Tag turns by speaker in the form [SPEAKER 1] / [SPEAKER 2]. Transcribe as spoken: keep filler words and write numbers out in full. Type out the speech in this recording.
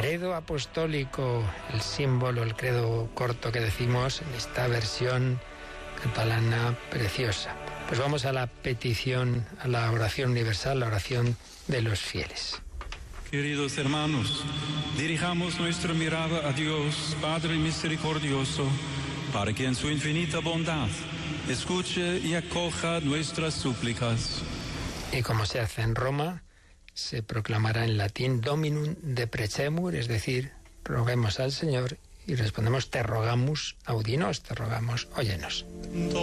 [SPEAKER 1] Credo apostólico, el símbolo, el credo corto que decimos en esta versión catalana preciosa. Pues vamos a la petición, a la oración universal, la oración de los fieles.
[SPEAKER 2] Queridos hermanos, dirijamos nuestra mirada a Dios, Padre misericordioso, para que en su infinita bondad escuche y acoja nuestras súplicas.
[SPEAKER 1] Y como se hace en Roma, se proclamará en latín Dominum deprecemur, es decir, roguemos al Señor, y respondemos te rogamus audinos, te rogamos, óyenos.